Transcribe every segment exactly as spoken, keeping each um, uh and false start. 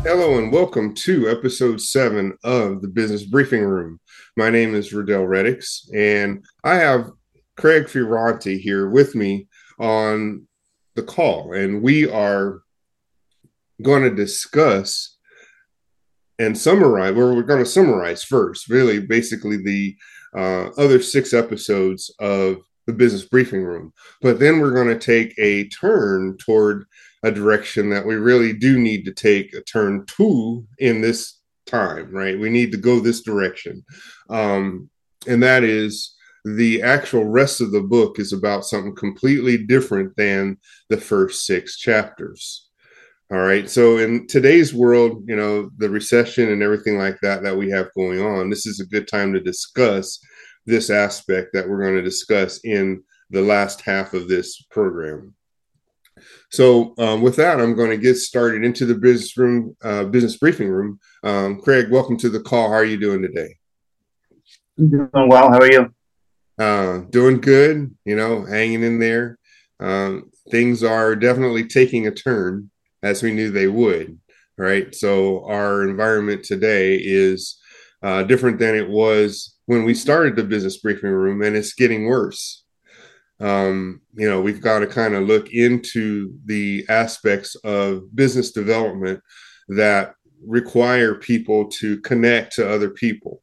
Hello and welcome to episode seven of the Business Briefing Room. My name is Riddell Reddix, and I have Craig Firanti here with me on the call, and we are going to discuss and summarize. Well, we're going to summarize first, really, basically the uh, other six episodes of the Business Briefing Room, but then we're going to take a turn toward a direction that we really do need to take a turn to in this time, right? We need to go this direction. Um, and that is the actual rest of the book is about something completely different than the first six chapters. All right. So in today's world, you know, the recession and everything like that that we have going on, this is a good time to discuss this aspect that we're going to discuss in the last half of this program. So um, with that, I'm going to get started into the business room, uh, business briefing room. Um, Craig, welcome to the call. How are you doing today? Doing well. How are you? Uh, doing good, you know, hanging in there. Um, things are definitely taking a turn as we knew they would, right? So our environment today is uh, different than it was when we started the business briefing room, and it's getting worse. Um, you know, we've got to kind of look into the aspects of business development that require people to connect to other people.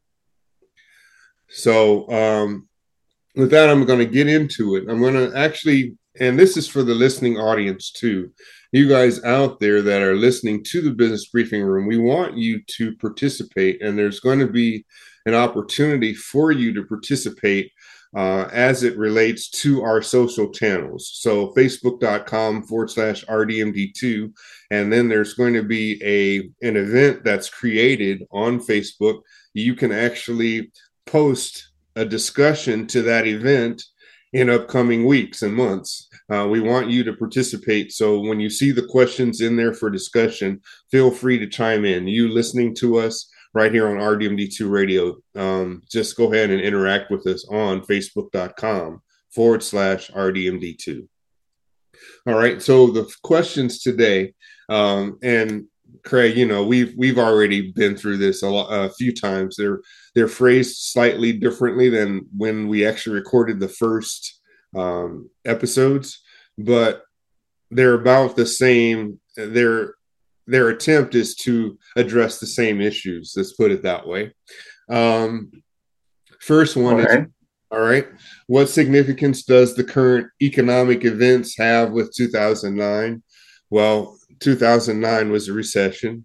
So, um, with that, I'm going to get into it. I'm going to actually, and this is for the listening audience too. You guys out there that are listening to the business briefing room, we want you to participate, and there's going to be an opportunity for you to participate uh, as it relates to our social channels. So facebook.com forward slash RDMD2. And then there's going to be a an event that's created on Facebook. You can actually post a discussion to that event in upcoming weeks and months. Uh, we want you to participate. So when you see the questions in there for discussion, feel free to chime in. You listening to us right here on R D M D two Radio, um, just go ahead and interact with us on facebook.com forward slash RDMD2. All right. So the questions today, um, and Craig, you know, we've we've already been through this a, lot, a few times. They're they're phrased slightly differently than when we actually recorded the first um, episodes, but they're about the same. Their their attempt is to address the same issues. Let's put it that way. Um, first one All is right. all right. What significance does the current economic events have with two thousand nine? Well, two thousand nine was a recession.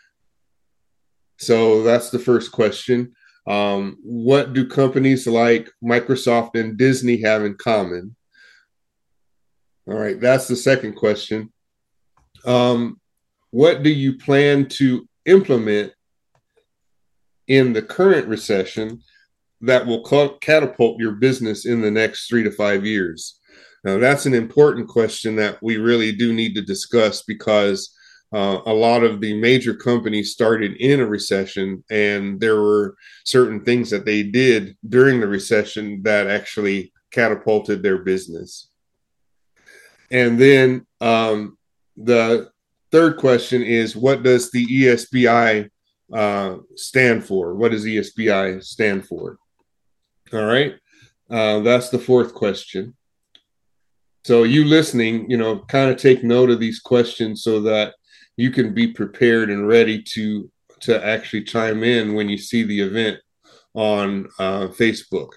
So that's the first question. Um, what do companies like Microsoft and Disney have in common? All right, that's the second question. Um, what do you plan to implement in the current recession that will catapult your business in the next three to five years? Now, that's an important question that we really do need to discuss because uh, a lot of the major companies started in a recession, and there were certain things that they did during the recession that actually catapulted their business. And then um, the third question is, what does the E S B I uh, stand for? What does E S B I stand for? All right. Uh, that's the fourth question. So you listening, you know, kind of take note of these questions so that you can be prepared and ready to to actually chime in when you see the event on uh, Facebook.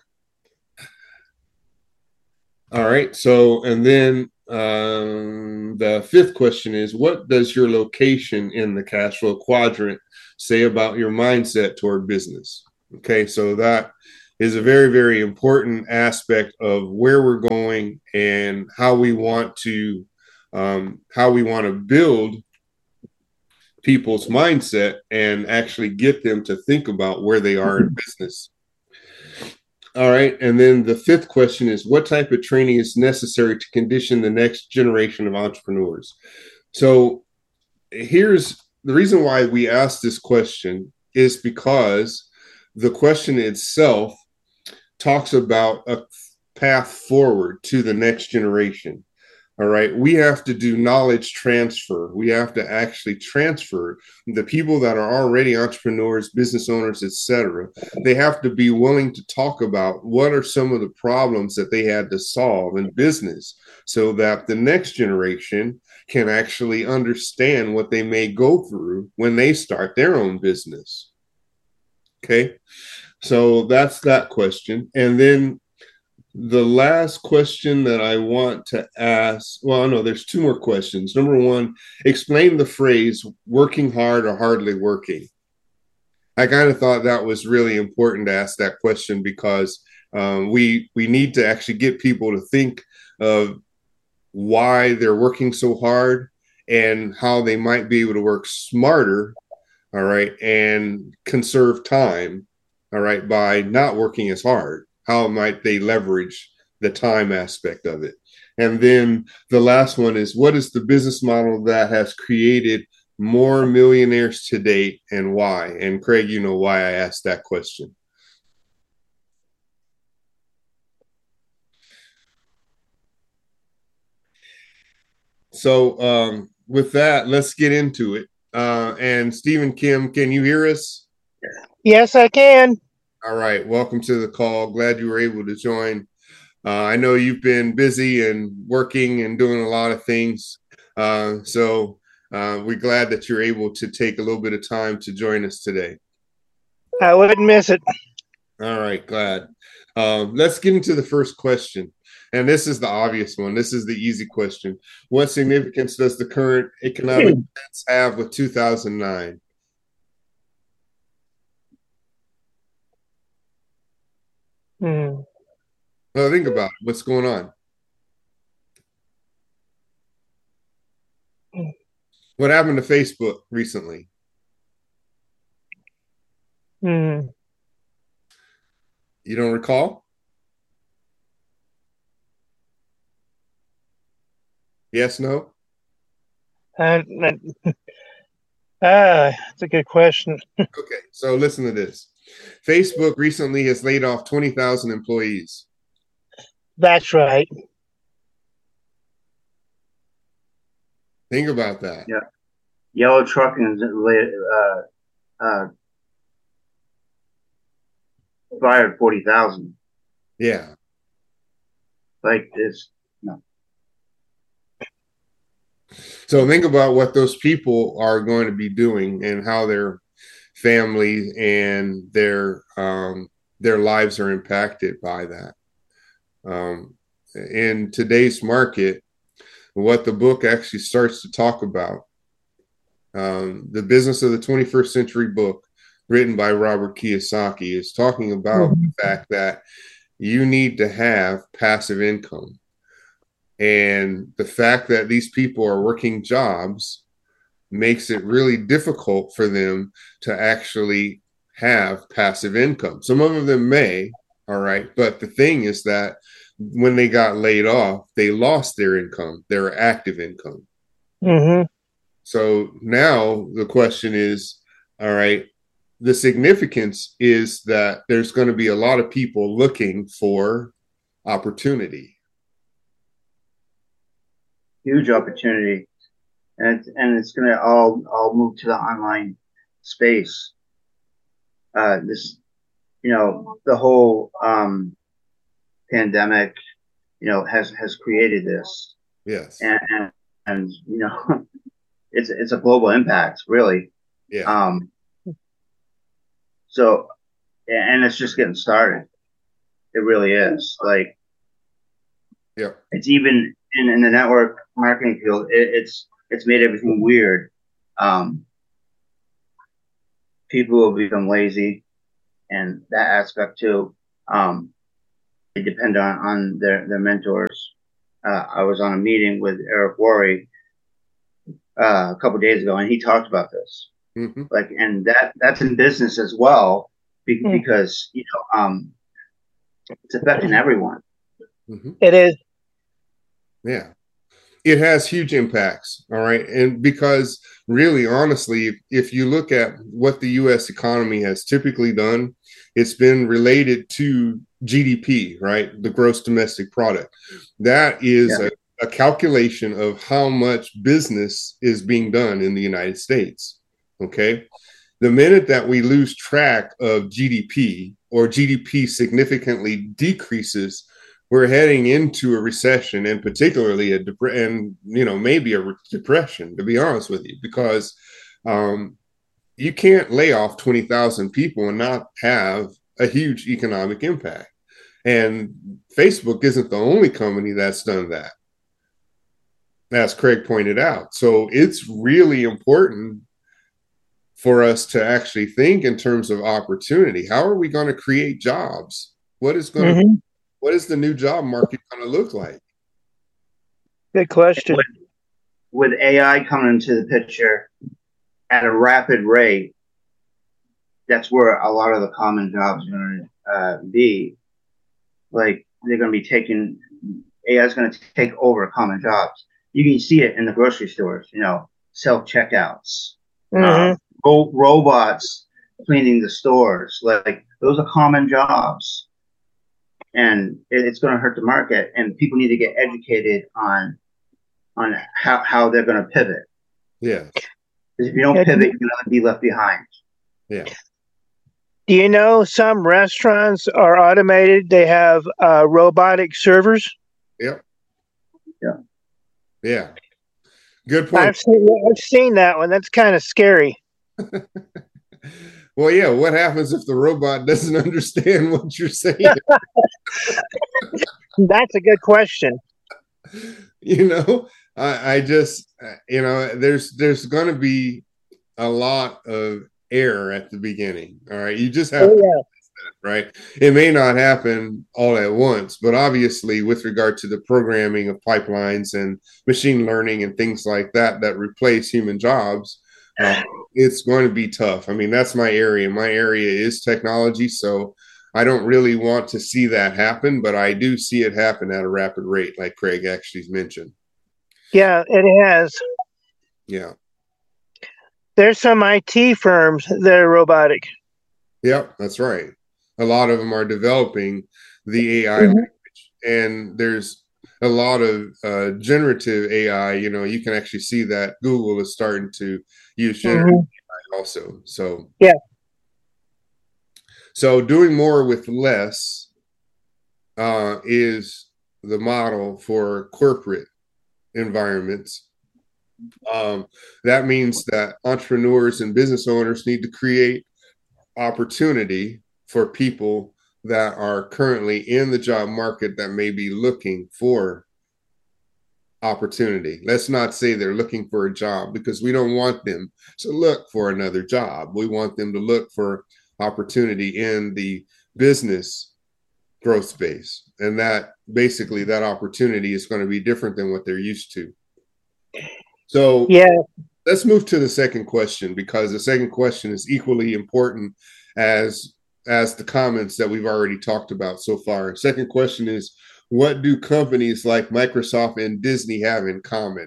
All right. So, and then um, the fifth question is, what does your location in the cash flow quadrant say about your mindset toward business? Okay. So that is a very, very important aspect of where we're going and how we want to um, how we want to build people's mindset and actually get them to think about where they are in business. All right. And then the fifth question is, what type of training is necessary to condition the next generation of entrepreneurs? So here's the reason why we asked this question is because the question itself talks about a path forward to the next generation. All right. We have to do knowledge transfer. We have to actually transfer the people that are already entrepreneurs, business owners, et cetera. They have to be willing to talk about what are some of the problems that they had to solve in business so that the next generation can actually understand what they may go through when they start their own business. Okay. So that's that question. And then the last question that I want to ask, well, no, there's two more questions. Number one, explain the phrase working hard or hardly working. I kind of thought that was really important to ask that question because um, we we need to actually get people to think of why they're working so hard and how they might be able to work smarter, all right, and conserve time, all right, by not working as hard. How might they leverage the time aspect of it? And then the last one is, what is the business model that has created more millionaires to date and why? And Craig, you know why I asked that question. So um, with that, let's get into it. Uh, and Stephen Kim, can you hear us? Yes, I can. All right. Welcome to the call. Glad you were able to join. Uh, I know you've been busy and working and doing a lot of things. Uh, so uh, we're glad that you're able to take a little bit of time to join us today. I wouldn't miss it. All right. Glad. Um, let's get into the first question. And this is the obvious one. This is the easy question. What significance does the current economic events have with two thousand nine? Hmm. Well, think about it. What's going on? What happened to Facebook recently? Hmm. You don't recall? Yes, no? Uh, uh, that's a good question. Okay, so listen to this. Facebook recently has laid off twenty thousand employees. That's right. Think about that. Yeah. Yellow Trucking uh, uh, fired forty thousand. Yeah. Like this. No. So think about what those people are going to be doing and how their families and their um, their lives are impacted by that. Um, in today's market, what the book actually starts to talk about, um, the business of the twenty-first century book written by Robert Kiyosaki is talking about mm-hmm. the fact that you need to have passive income. And the fact that these people are working jobs makes it really difficult for them to actually have passive income. Some of them may, all right, but the thing is that when they got laid off, they lost their income, their active income. Mm-hmm. So now the question is, all right, the significance is that there's going to be a lot of people looking for opportunity. Huge opportunity. And it's, and it's going to all, all move to the online space. Uh, this, you know, the whole um, pandemic, you know, has, has created this. Yes. And, and, and you know, it's, it's a global impact, really. Yeah. Um, so, and it's just getting started. It really is. Like, yeah, it's even in, in the network marketing field, it, it's, it's made everything weird. Um, people will become lazy, and that aspect too. Um, they depend on, on their, their mentors. Uh, I was on a meeting with Eric Worre uh, a couple of days ago, and he talked about this. Mm-hmm. Like, and that that's in business as well, be, mm-hmm. because you know, um, it's affecting everyone. Mm-hmm. It is. Yeah. It has huge impacts, all right? And because really, honestly, if, if you look at what the U S economy has typically done, it's been related to G D P, right? The gross domestic product. That is yeah. a calculation of how much business is being done in the United States. Okay. The minute that we lose track of G D P or G D P significantly decreases, we're heading into a recession, and particularly a dep- and you know maybe a re- depression. To be honest with you, because um, you can't lay off twenty thousand people and not have a huge economic impact. And Facebook isn't the only company that's done that, as Craig pointed out. So it's really important for us to actually think in terms of opportunity. How are we going to create jobs? What is going Mm-hmm. to, what is the new job market going to look like? Good question. With, with A I coming into the picture at a rapid rate, that's where a lot of the common jobs are going to uh, be. Like they're going to be taking, A I is going to take over common jobs. You can see it in the grocery stores, you know, self checkouts, Mm-hmm. um, ro- robots cleaning the stores. Like those are common jobs, and it, it's going to hurt the market. And people need to get educated on on how, how they're going to pivot. Yeah. Because if you don't Yeah, pivot, you're going to be left behind. Yeah. Do you know some restaurants are automated? They have uh, robotic servers. Yep. Yeah. Yeah. Good point. I've seen, I've seen that one. That's kind of scary. Well, yeah. What happens if the robot doesn't understand what you're saying? That's a good question. You know, I, I just, you know, there's there's going to be a lot of error at the beginning. All right, you just have Oh, to, yeah. right? It may not happen all at once, but obviously, with regard to the programming of pipelines and machine learning and things like that that replace human jobs, uh, it's going to be tough. I mean, that's my area. My area is technology, so I don't really want to see that happen, but I do see it happen at a rapid rate, like Craig actually mentioned. Yeah, it has. Yeah. There's some I T firms that are robotic. Yep, that's right. A lot of them are developing the A I Mhm. language, and there's a lot of uh, generative A I. You know, you can actually see that Google is starting to use generative Mhm. A I also. So Yeah. So doing more with less uh, is the model for corporate environments. Um, that means that entrepreneurs and business owners need to create opportunity for people that are currently in the job market that may be looking for opportunity. Let's not say they're looking for a job, because we don't want them to look for another job. We want them to look for opportunity in the business growth space. And that basically that opportunity is going to be different than what they're used to. So Yeah. let's move to the second question, because the second question is equally important as as the comments that we've already talked about so far. Second question is, what do companies like Microsoft and Disney have in common?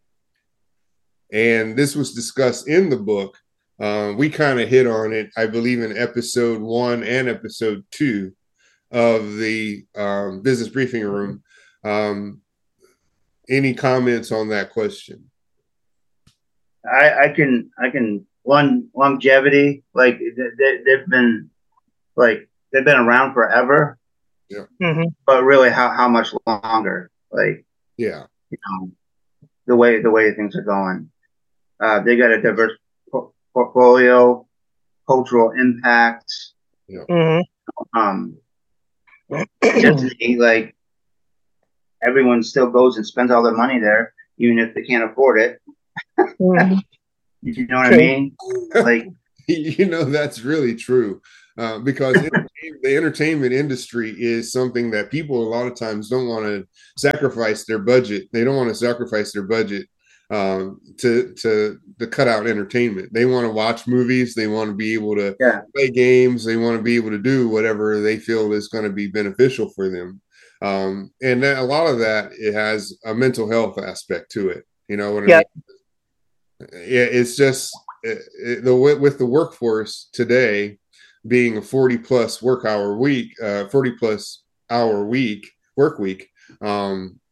And this was discussed in the book. Uh, we kind of hit on it, I believe, in episode one and episode two of the um, business briefing room. Um, any comments on that question? I, I can I can long, longevity, like they, they've been like they've been around forever. Yeah. Mm-hmm. But really, how, how much longer? Like, yeah, you know, the way the way things are going. Uh, they got a diverse po- portfolio, cultural impact. yeah. Mm-hmm. Um, Disney, like everyone still goes and spends all their money there, even if they can't afford it. Mm-hmm. You know what True. I mean? Like, you know, that's really true. Uh, because the entertainment industry is something that people a lot of times don't want to sacrifice their budget. They don't want to sacrifice their budget um, to to to cut out entertainment. They want to watch movies. They want to be able to yeah, play games. They want to be able to do whatever they feel is going to be beneficial for them. Um, and that, a lot of that, it has a mental health aspect to it. You know what I Yeah. mean? It, it's just it, it, the with the workforce today being a forty plus work hour week, uh, forty plus hour week work week. Um,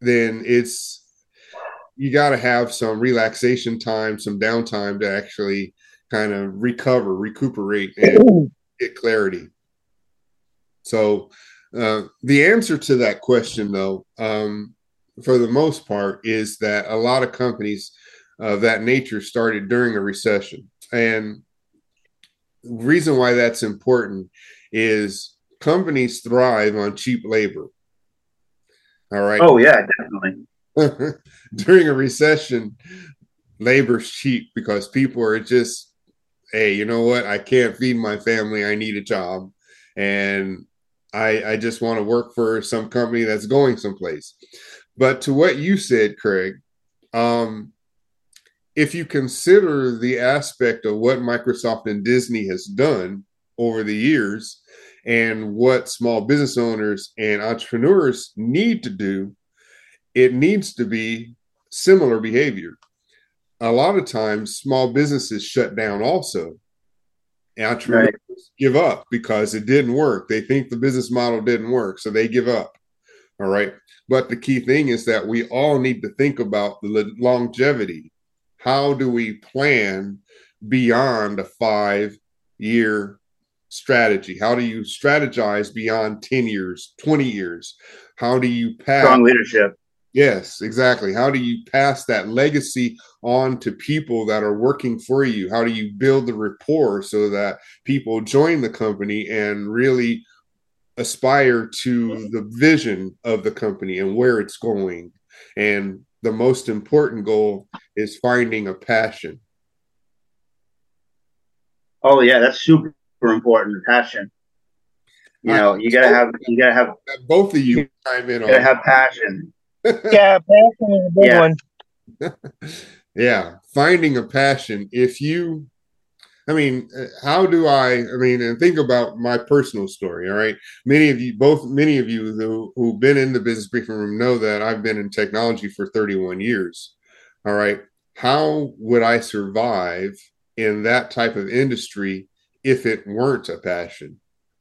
then it's, you got to have some relaxation time, some downtime to actually kind of recover, recuperate, and get clarity. So uh, the answer to that question, though, um, for the most part, is that a lot of companies of that nature started during a recession. And the reason why that's important is companies thrive on cheap labor. All right. Oh, yeah, definitely. During a recession, labor's cheap because people are just, hey, you know what? I can't feed my family. I need a job. And I, I just want to work for some company that's going someplace. But to what you said, Craig, um, if you consider the aspect of what Microsoft and Disney has done over the years and what small business owners and entrepreneurs need to do, it needs to be similar behavior. A lot of times, small businesses shut down also. Entrepreneurs right. give up because it didn't work. They think the business model didn't work, so they give up. All right. But the key thing is that we all need to think about the longevity. How do we plan beyond a five-year strategy? How do you strategize beyond ten years, twenty years? How do you pass strong leadership? Yes, exactly. How do you pass that legacy on to people that are working for you? How do you build the rapport so that people join the company and really aspire to the vision of the company and where it's going? And the most important goal is finding a passion. Oh yeah, that's super important. Passion. You know, you gotta have you gotta have both of you chime in on. You gotta on have passion. Yeah, passion is a big yeah. one. Yeah, finding a passion. If you, I mean, how do I, I mean, and think about my personal story, all right? Many of you, both, many of you who, who've been in the business briefing room know that I've been in technology for thirty-one years, all right? How would I survive in that type of industry if it weren't a passion?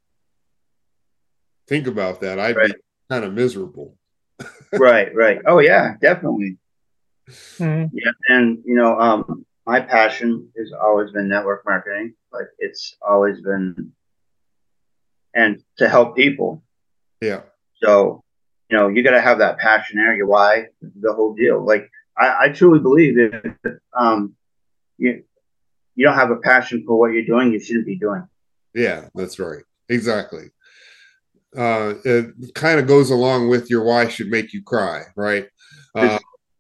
Think about that. I'd right. be kind of miserable. Right, right. Oh yeah, definitely. Mm-hmm. Yeah, and you know, um, my passion has always been network marketing. Like it's always been, and to help people. Yeah. So, you know, you got to have that passion there. Your why, the whole deal. Like I, I truly believe that um, you you don't have a passion for what you're doing, you shouldn't be doing. Yeah, that's right. Exactly. Uh, it kind of goes along with your why should make you cry, right? Uh,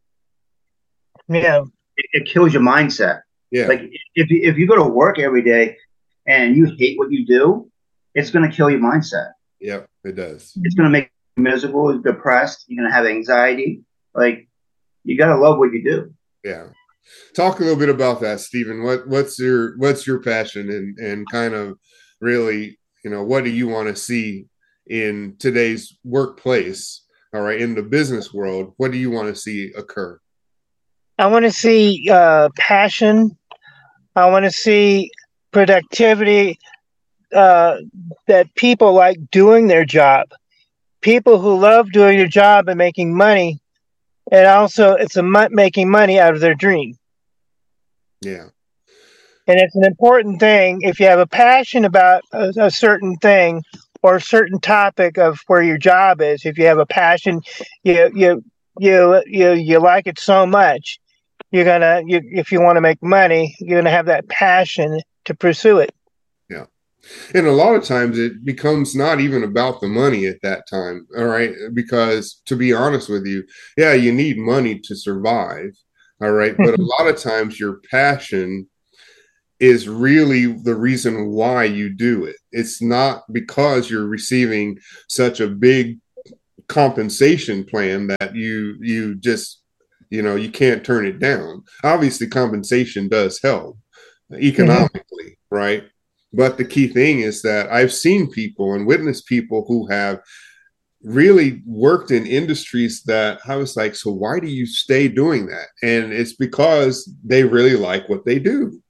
yeah, it, it kills your mindset. Yeah, like if you, if you go to work every day and you hate what you do, it's going to kill your mindset. Yep, it does. It's going to make you miserable, depressed. You're going to have anxiety. Like you got to love what you do. Yeah. Talk a little bit about that, Stephen. What what's your what's your passion and and kind of really, you know, what do you want to see in today's workplace? All right, in the business world, what do you want to see occur? I want to see uh, passion. I want to see productivity, uh, that people like doing their job. People who love doing their job and making money, and also it's a m- making money out of their dream. Yeah. And it's an important thing. If you have a passion about a, a certain thing or a certain topic of where your job is, if you have a passion, you you you you you like it so much, you're gonna you, if you want to make money, you're gonna have that passion to pursue it. Yeah. And a lot of times it becomes not even about the money at that time. All right. Because to be honest with you, yeah, you need money to survive. All right. But a lot of times your passion is really the reason why you do it. It's not because you're receiving such a big compensation plan that you you just, you know, you can't turn it down. Obviously, compensation does help economically, mm-hmm. right? But the key thing is that I've seen people and witnessed people who have really worked in industries that I was like, so why do you stay doing that? And it's because they really like what they do.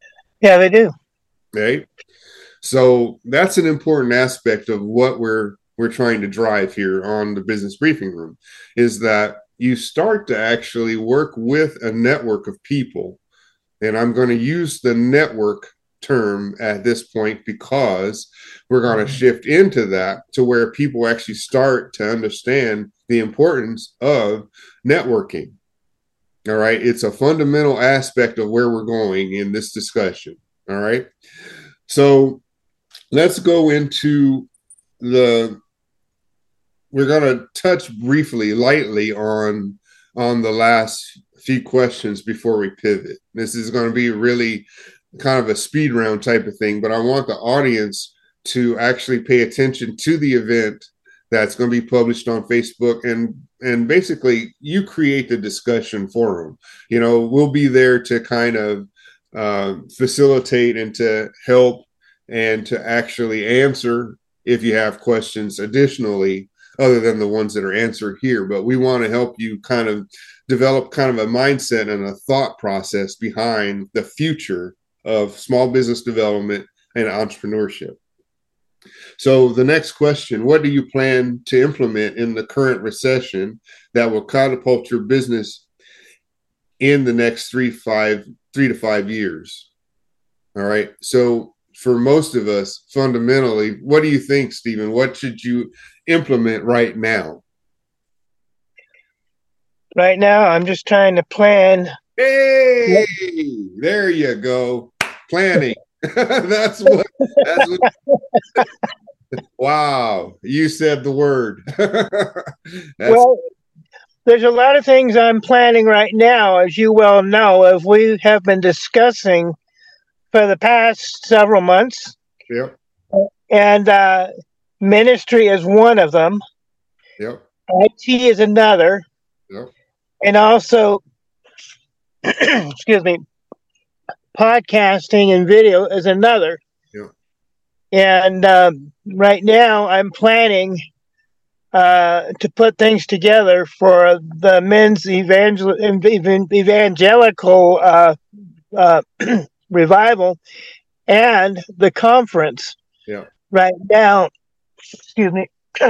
Yeah, they do. Right. So that's an important aspect of what we're we're trying to drive here on the Business Briefing Room, is that you start to actually work with a network of people. And I'm going to use the network term at this point because we're going to shift into that to where people actually start to understand the importance of networking. All right. It's a fundamental aspect of where we're going in this discussion. All right. So let's go into the, we're going to touch briefly, lightly on, on the last few questions before we pivot. This is going to be really kind of a speed round type of thing, but I want the audience to actually pay attention to the event that's going to be published on Facebook, and and basically you create the discussion forum. You know, we'll be there to kind of uh, facilitate and to help and to actually answer if you have questions additionally, other than the ones that are answered here. But we want to help you kind of develop kind of a mindset and a thought process behind the future of small business development and entrepreneurship. So the next question, what do you plan to implement in the current recession that will catapult your business in the next three, five, three to five years? All right. So for most of us, fundamentally, what do you think, Stephen? What should you implement right now? Right now, I'm just trying to plan. Hey, there you go. Planning. that's what, that's what. Wow. You said the word. Well, there's a lot of things I'm planning right now, as you well know, as we have been discussing for the past several months. Yep. And uh, ministry is one of them. Yep. I T is another. Yep. And also, excuse me, podcasting and video is another. Yeah. And um, right now I'm planning uh, to put things together for the men's evangel- evangelical uh, uh, revival and the conference. Yeah. Right now, excuse me,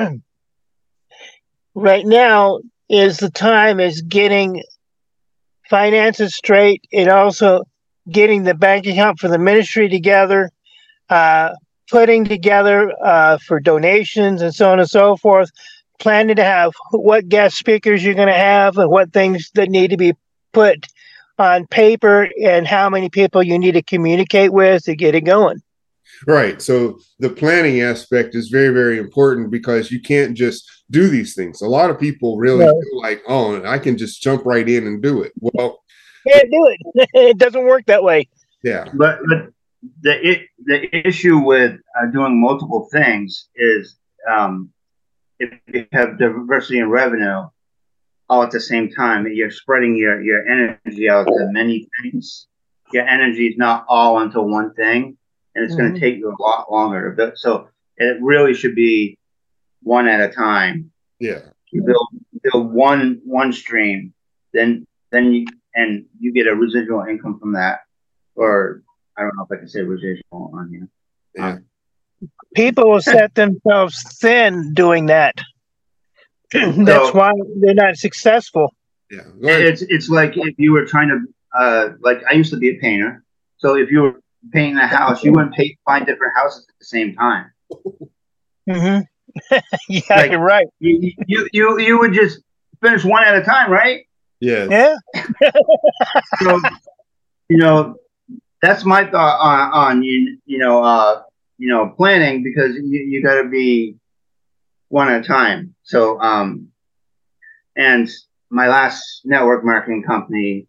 right now is the time is getting finances straight and also getting the bank account for the ministry together, uh, putting together uh, for donations and so on and so forth, planning to have what guest speakers you're going to have and what things that need to be put on paper and how many people you need to communicate with to get it going. Right. So the planning aspect is very, very important because you can't just do these things. A lot of people really No. feel like, oh, I can just jump right in and do it. Well, Can't do it. It doesn't work that way. yeah. But but the it, the issue with uh, doing multiple things is um, if you have diversity in revenue all at the same time, you're spreading your, your energy out to many things. Your energy is not all into one thing, and it's mm-hmm. going to take you a lot longer. But so it really should be one at a time. Yeah. You build build one one stream, then then you and you get a residual income from that, or I don't know if I can say residual on here. Yeah. Um, People will set themselves thin doing that. That's so, why they're not successful. Yeah. It's it's like if you were trying to uh like I used to be a painter. So if you were painting a house, you wouldn't pay, find different houses at the same time. Mm-hmm. Yeah, like, you're right. You, you you you would just finish one at a time, right? Yeah. Yeah. So, you know, that's my thought on, on you you know uh you know planning, because you, you got to be one at a time. So um and my last network marketing company,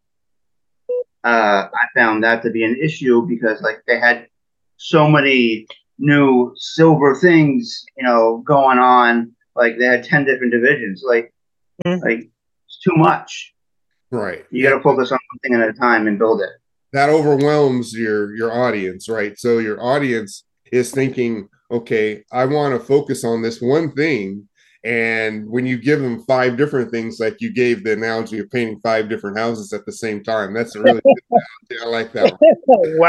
uh I found that to be an issue because like they had so many new silver things, you know, going on. Like they had ten different divisions. Like mm-hmm. like it's too much. Right. You got to focus on one thing at a time and build it. That overwhelms your your audience, right? So your audience is thinking, okay, I want to focus on this one thing. And when you give them five different things, like you gave the analogy of painting five different houses at the same time, that's a really good analogy. I like that one. Wow.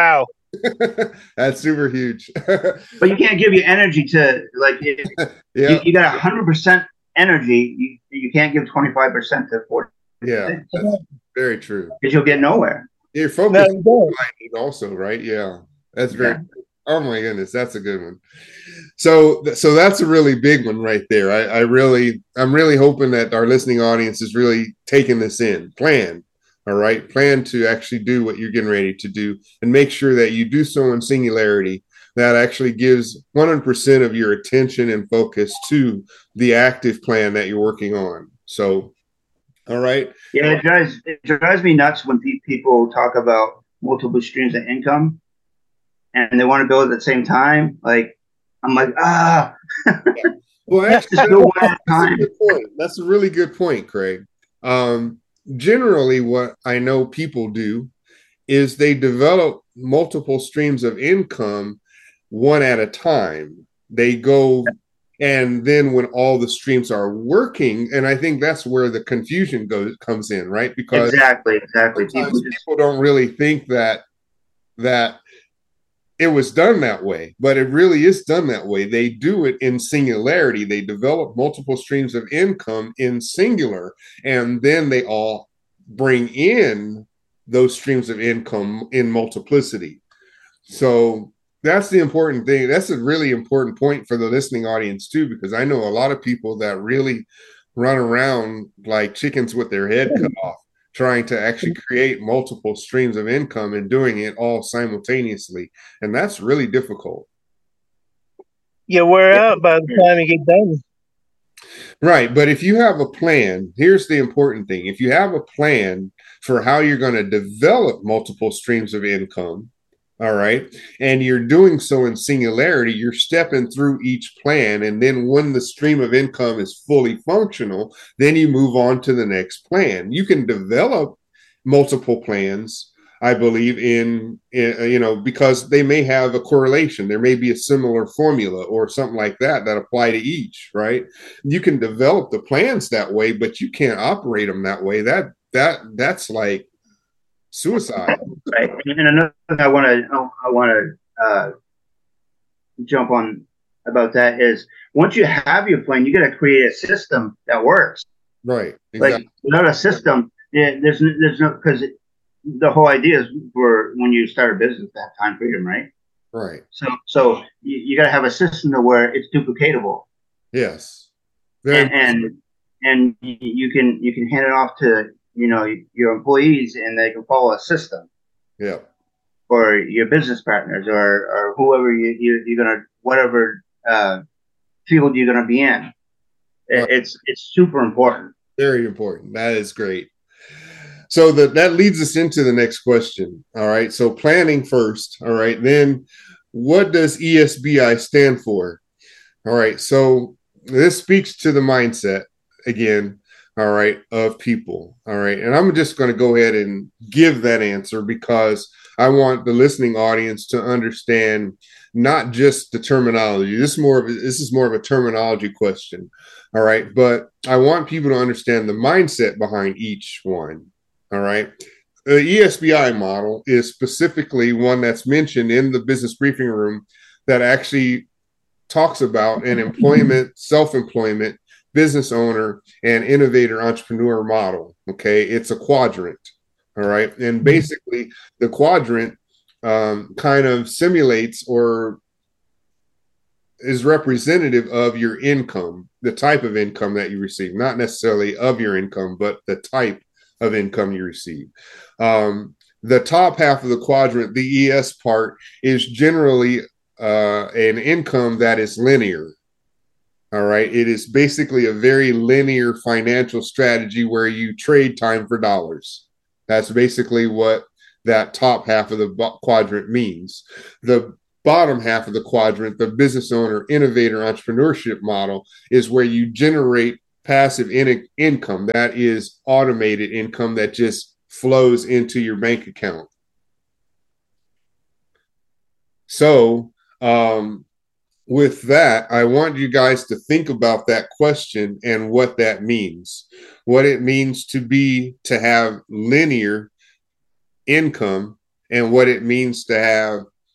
That's super huge. But you can't give you energy to like if you, Yeah, you got a hundred percent energy. You, you can't give twenty five percent to forty yeah, things that's very true. because you'll get nowhere. Your No, focus you don't. also, right? Yeah, that's very. Yeah. Oh my goodness, that's a good one. So, so that's a really big one right there. I, I really, I'm really hoping that our listening audience is really taking this in. Plan, all right, plan to actually do what you're getting ready to do, and make sure that you do so in singularity. That actually gives one hundred percent of your attention and focus to the active plan that you're working on. So, all right, Yeah, it drives it drives me nuts when pe- people talk about multiple streams of income and they want to build at the same time. Like I'm like, ah, well, actually, just build one at a that's a time. good point. That's a really good point, Craig. Um, generally, what I know people do is they develop multiple streams of income one at a time. They go, and then when all the streams are working, and I think that's where the confusion goes comes in, right? Because Exactly, exactly. People sometimes just people don't really think that that it was done that way, but it really is done that way. They do it in singularity. They develop multiple streams of income in singular, and then they all bring in those streams of income in multiplicity. So that's the important thing. That's a really important point for the listening audience too, because I know a lot of people that really run around like chickens with their head cut off, trying to actually create multiple streams of income and doing it all simultaneously. And that's really difficult. You wear out by the time you get done. Right. But if you have a plan, here's the important thing. If you have a plan for how you're going to develop multiple streams of income, all right, and you're doing so in singularity, you're stepping through each plan. And then when the stream of income is fully functional, then you move on to the next plan. You can develop multiple plans, I believe, in, in you know, because they may have a correlation. There may be a similar formula or something like that that apply to each, right? You can develop the plans that way, but you can't operate them that way. That that that's like suicide. right. And another thing I want to I want to uh, jump on about that is once you have your plan, you got to create a system that works. Right. Like Exactly. without a system, yeah, there's there's no because the whole idea is for when you start a business to have time freedom, right? Right. So so you, you got to have a system to where it's duplicatable, Yes. Very and and and you can you can hand it off to you know your employees, and they can follow a system, yeah. or your business partners, or or whoever you, you you're gonna whatever uh, field you're gonna be in. It, Right. it's it's super important. Very important. That is great. So that that leads us into the next question. All right. So planning first. All right. Then what does E S B I stand for? All right. So this speaks to the mindset again. All right. Of people. All right. And I'm just going to go ahead and give that answer because I want the listening audience to understand not just the terminology. This is more of a, this is more of a terminology question. All right. But I want people to understand the mindset behind each one. All right. The E S B I model is specifically one that's mentioned in the business briefing room that actually talks about an employment, self-employment, business owner, and innovator entrepreneur model. Okay. It's a quadrant. All right. And basically, the quadrant um, kind of simulates or is representative of your income, the type of income that you receive, not necessarily of your income, but the type of income you receive. Um, the top half of the quadrant, the E S part, is generally uh, an income that is linear. All right. It is basically a very linear financial strategy where you trade time for dollars. That's basically what that top half of the quadrant means. The bottom half of the quadrant, the business owner, innovator, entrepreneurship model, is where you generate passive in- income. That is automated income that just flows into your bank account. So, um, with that, I want you guys to think about that question and what that means, what it means to be, to have linear income, and what it means to have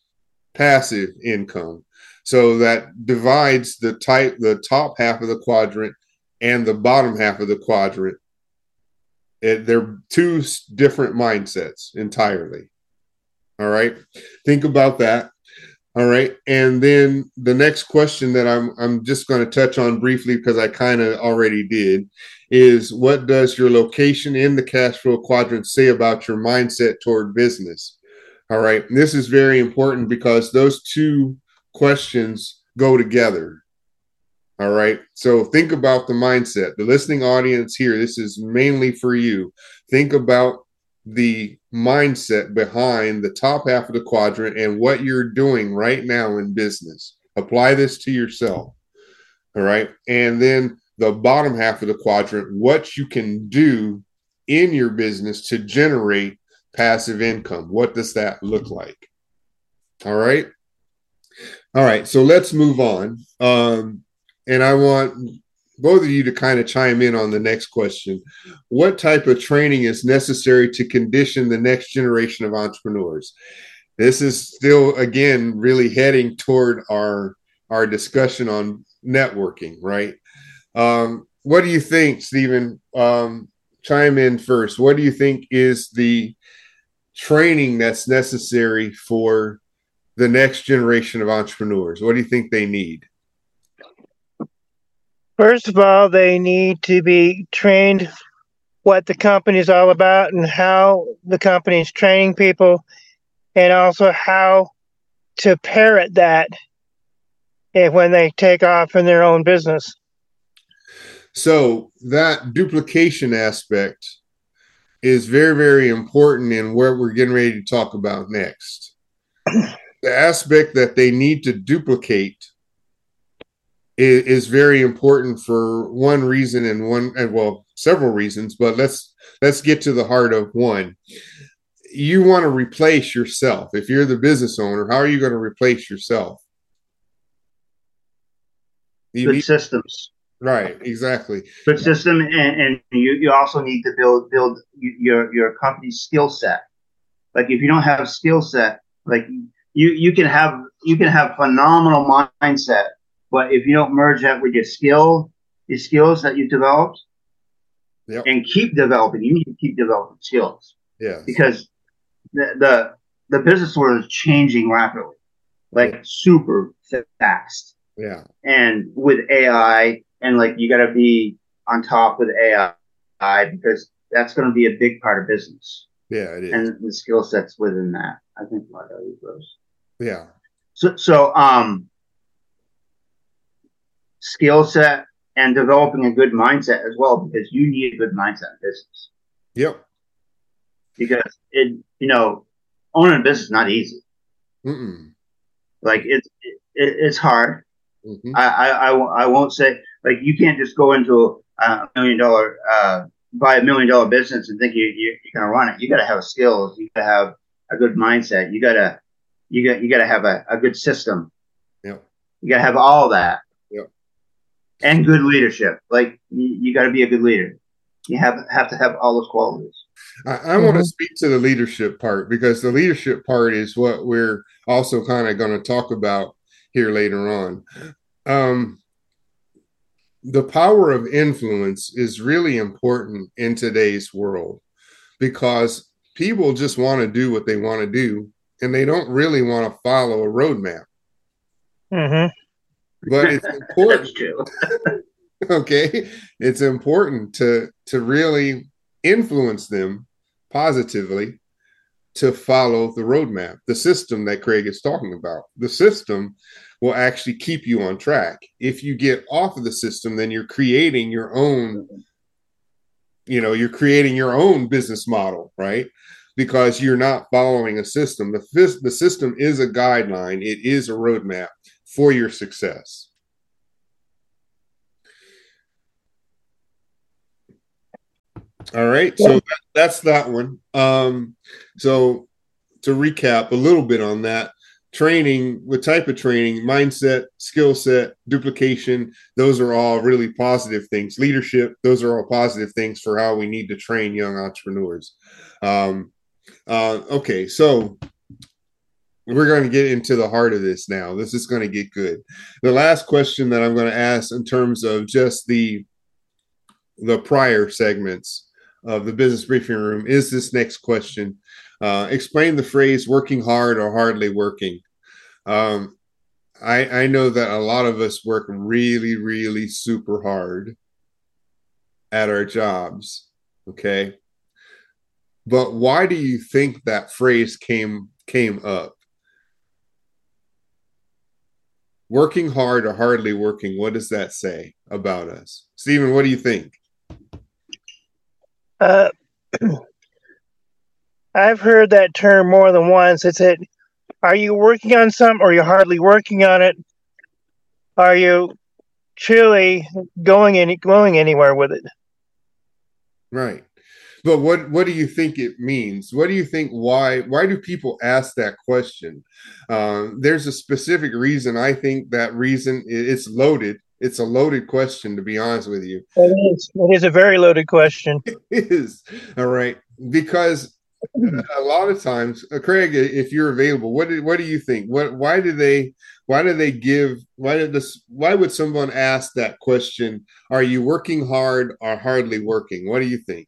passive income. So that divides the type, the top half of the quadrant and the bottom half of the quadrant. It, they're two different mindsets entirely. All right. Think about that. All right. And then the next question that I'm I'm just going to touch on briefly, because I kind of already did, is what does your location in the cash flow quadrant say about your mindset toward business? All right. And this is very important because those two questions go together. All right. So think about the mindset. The listening audience here, this is mainly for you. Think about the mindset behind the top half of the quadrant and what you're doing right now in business. Apply this to yourself. All right. And then the bottom half of the quadrant, what you can do in your business to generate passive income. What does that look like? All right. All right. So let's move on. Um, and I want both of you to kind of chime in on the next question. What type of training is necessary to condition the next generation of entrepreneurs? This is still, again, really heading toward our, our discussion on networking, right? Um, what do you think, Stephen? Um, chime in first. What do you think is the training that's necessary for the next generation of entrepreneurs? What do you think they need? First of all, they need to be trained what the company is all about and how the company is training people, and also how to parrot that if, when they take off in their own business. So that duplication aspect is very, very important in what we're getting ready to talk about next. The aspect that they need to duplicate is, is very important for one reason and one, and well, several reasons, but let's let's get to the heart of one. You want to replace yourself. If you're the business owner, how are you going to replace yourself? You Good need, systems. right, exactly. Good system, and, and you, you also need to build build your your company's skill set. Like if you don't have skill set, like you you can have you can have phenomenal mindset, but if you don't merge that with your skill, your skills that you've developed, yep. and keep developing, you need to keep developing skills. Yes. Because the the, the business world is changing rapidly, like yeah. super fast. Yeah. And with A I, and like you got to be on top with A I because that's going to be a big part of business. Yeah, it is. And the skill sets within that, I think, a lot of those. Yeah. So, so um, skill set and developing a good mindset as well, because you need a good mindset in business. Yep. Because it, you know, owning a business is not easy. Mm-mm. Like it's it, it's hard. Mm-hmm. I, I, I, I won't say, like, you can't just go into a million dollar, uh, buy a million dollar business and think you, you, you're going to run it. You got to have skills. You got to have a good mindset. You got to, you got, you got to have a, a good system. Yep. You got to have all that. Yep. And good leadership. Like, you, you got to be a good leader. You have, have to have all those qualities. I, I mm-hmm. want to speak to the leadership part, because the leadership part is what we're also kind of going to talk about here later on. Um, the power of influence is really important in today's world, because people just want to do what they want to do, and they don't really want to follow a roadmap. Mm-hmm. But it's important. That's true. Okay, it's important to to really influence them positively to follow the roadmap, the system that Craig is talking about. The system will actually keep you on track. If you get off of the system, then you're creating your own, you know, you're creating your own business model, right? Because you're not following a system. The, the system is a guideline. It is a roadmap for your success. All right. So that, that's that one. Um, so to recap a little bit on that, training, what type of training, mindset, skill set, duplication, those are all really positive things. Leadership, those are all positive things for how we need to train young entrepreneurs. Um, uh, okay, so we're going to get into the heart of this now. This is going to get good. The last question that I'm going to ask in terms of just the the prior segments of the business briefing room is this next question. Uh, explain the phrase working hard or hardly working. Um, I, I know that a lot of us work really, really super hard at our jobs. Okay. But why do you think that phrase came came up? Working hard or hardly working, what does that say about us? Stephen, what do you think? Uh, I've heard that term more than once. It's it. Are you working on something, or are you hardly working on it? Are you truly going any going anywhere with it? Right. But what what do you think it means? What do you think? Why why do people ask that question? Um, there's a specific reason. I think that reason it's loaded. It's a loaded question, to be honest with you. It is. It is a very loaded question. It is. All right, because a lot of times, uh, Craig, if you're available, what do, what do you think? What why do they why do they give why did this why would someone ask that question? Are you working hard or hardly working? What do you think?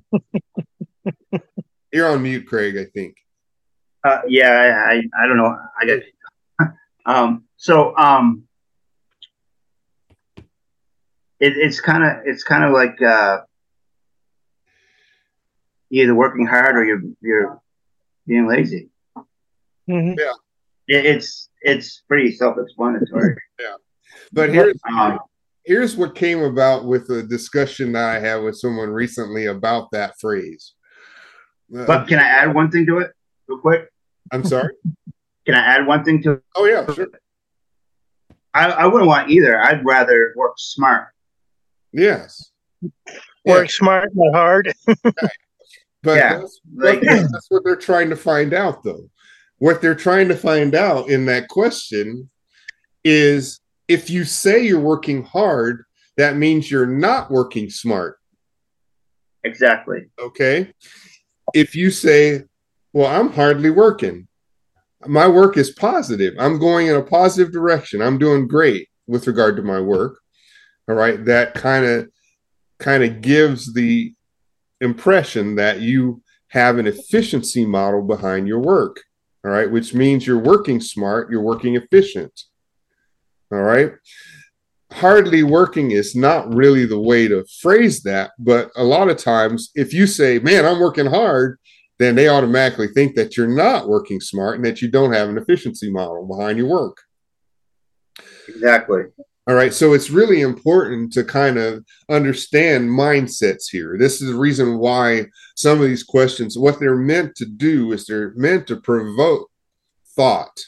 You're on mute, Craig, I think. Uh, yeah, I, I I don't know. I got um. So um, it, it's kind of it's kind of like uh, you're either working hard or you're you're being lazy. Mm-hmm. Yeah, it, it's it's pretty self-explanatory. Yeah, but here's um, here's what came about with a discussion that I had with someone recently about that phrase. But uh, can I add one thing to it real quick? I'm sorry? Can I add one thing to it? Oh, yeah, sure. I, I wouldn't want either. I'd rather work smart. Yes. Work yeah. smart, not hard. But yeah, that's, like, that's what they're trying to find out, though. What they're trying to find out in that question is if you say you're working hard, that means you're not working smart. Exactly. Okay. If you say, well, I'm hardly working, my work is positive, I'm going in a positive direction, I'm doing great with regard to my work. All right. That kind of kind of gives the impression that you have an efficiency model behind your work. All right. Which means you're working smart, you're working efficient. All right. Hardly working is not really the way to phrase that. But a lot of times, if you say, man, I'm working hard, then they automatically think that you're not working smart and that you don't have an efficiency model behind your work. Exactly. All right. So it's really important to kind of understand mindsets here. This is the reason why some of these questions, what they're meant to do is they're meant to provoke thought.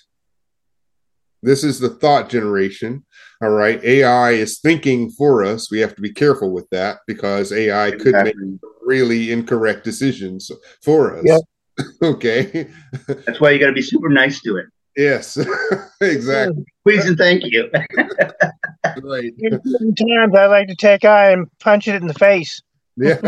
This is the thought generation. All right. A I is thinking for us. We have to be careful with that because A I could exactly. make really incorrect decisions for us. Yep. Okay. That's why you got to be super nice to it. Yes, exactly. Please and thank you. Right. Sometimes I like to take I and punch it in the face. Yeah.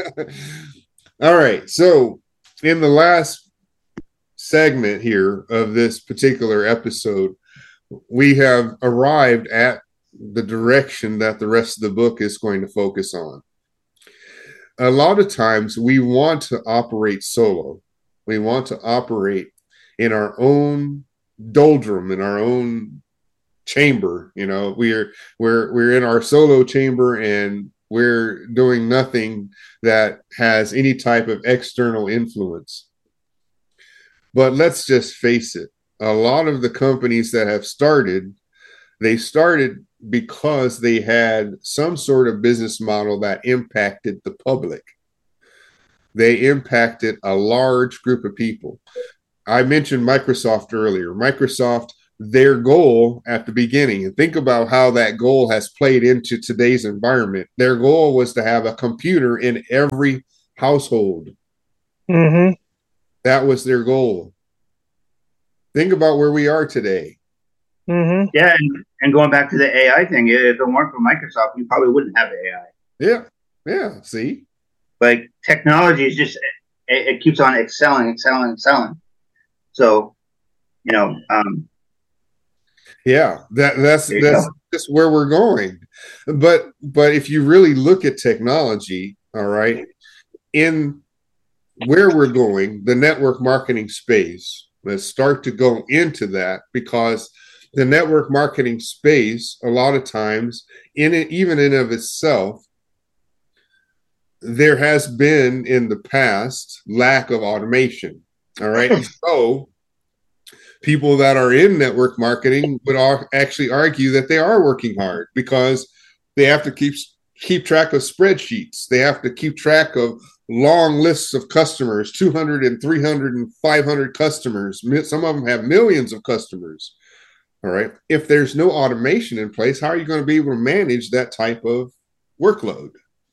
All right. So in the last segment here of this particular episode, we have arrived at the direction that the rest of the book is going to focus on. A lot of times we want to operate solo. We want to operate in our own doldrum, in our own chamber. You know, we're we're we're in our solo chamber and we're doing nothing that has any type of external influence. But let's just face it. A lot of the companies that have started, they started because they had some sort of business model that impacted the public. They impacted a large group of people. I mentioned Microsoft earlier. Microsoft, their goal at the beginning, and think about how that goal has played into today's environment. Their goal was to have a computer in every household. Mm-hmm. That was their goal. Think about where we are today. Mm-hmm. Yeah, and, and going back to the A I thing, if it weren't for Microsoft, you probably wouldn't have A I. Yeah, yeah, see? Like, technology is just, it, it keeps on excelling, excelling, excelling. So, you know, um, yeah, that that's there you that's go. just where we're going. But but if you really look at technology, all right, in where we're going, the network marketing space, let's start to go into that, because the network marketing space, a lot of times, in it, even in of itself, there has been in the past lack of automation. All right. So people that are in network marketing would actually argue that they are working hard, because they have to keep keep track of spreadsheets. They have to keep track of long lists of customers, two hundred and three hundred and five hundred customers. Some of them have millions of customers. All right. If there's no automation in place, how are you going to be able to manage that type of workload?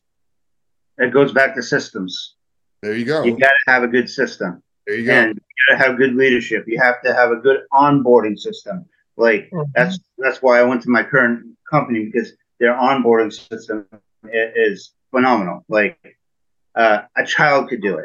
It goes back to systems. There you go. You got to have a good system. There you go. And you got to have good leadership. You have to have a good onboarding system. Like mm-hmm. that's that's why I went to my current company, because their onboarding system is phenomenal. Like uh, a child could do it.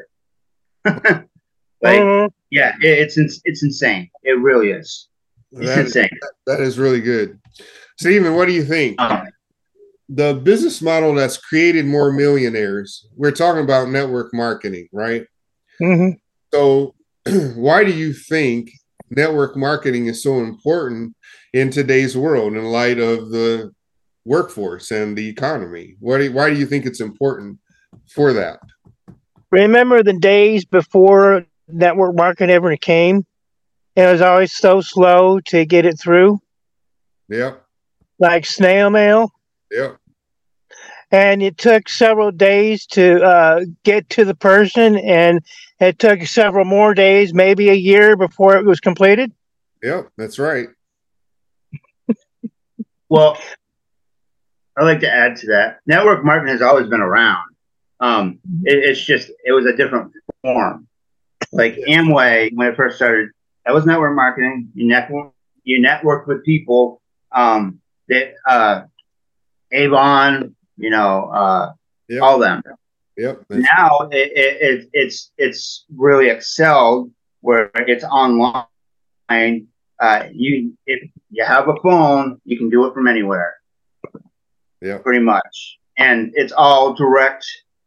like mm-hmm. yeah, it, it's it's insane. It really is. It's that insane. Is, that is really good. Stephen, what do you think? Um, the business model that's created more millionaires, we're talking about network marketing, right? Mm-hmm. So why do you think network marketing is so important in today's world in light of the workforce and the economy? What do, why do you think it's important for that? Remember the days before network marketing ever came? It was always so slow to get it through. Yep. Like snail mail. Yep. And it took several days to uh, get to the person, and it took several more days, maybe a year, before it was completed. Yep, that's right. Well, I'd like to add to that. Network marketing has always been around. Um, it, it's just, it was a different form. Like Amway, when it first started, that was network marketing. You network, you network with people. Um, that uh, Avon, you know, uh, yep. all them. Yep. Now it, it, it's it's really excelled where it's online. Uh, you if you have a phone, you can do it from anywhere. Yeah. Pretty much, and it's all direct,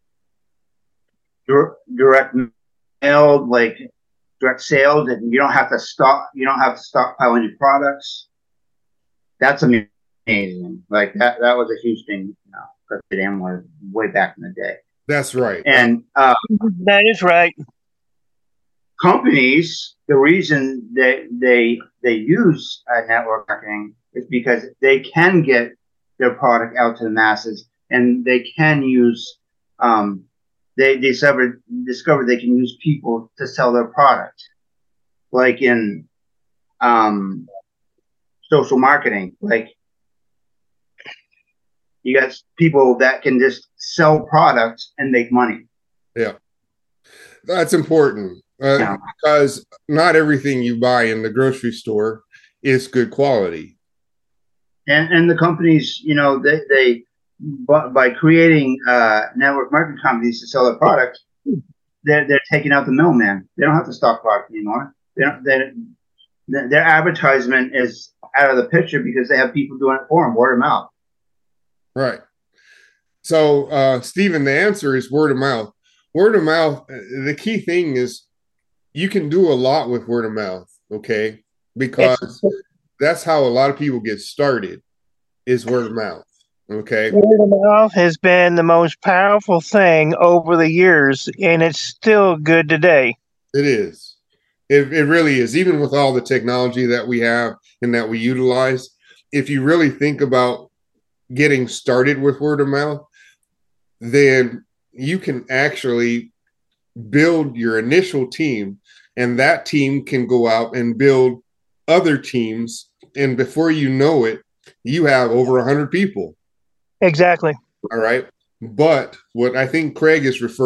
direct mailed, like direct sales, and you don't have to stock. You don't have to stockpile any products. That's amazing. Like that. That was a huge thing. You know, because it Amway way back in the day. That's right. And uh, that is right. Companies, the reason that they they use uh, network marketing is because they can get their product out to the masses, and they can use um, they discovered discovered they can use people to sell their product, like in um, social marketing. Like you got people that can just sell products and make money. Yeah, that's important uh, yeah. because not everything you buy in the grocery store is good quality. And and the companies, you know, they they by creating uh, network marketing companies to sell their products, they're they're taking out the middleman. They don't have to stock product anymore. They don't. They, their advertisement is out of the picture because they have people doing it for them, word of mouth. Right. So, uh, Stephen, the answer is word of mouth. Word of mouth, the key thing is you can do a lot with word of mouth, okay? Because that's how a lot of people get started, is word of mouth, okay? Word of mouth has been the most powerful thing over the years, and it's still good today. It is. It, it really is. Even with all the technology that we have and that we utilize, if you really think about getting started with word of mouth, then you can actually build your initial team, and that team can go out and build other teams. And before you know it, you have over a hundred people. Exactly. All right. But what I think Craig is referring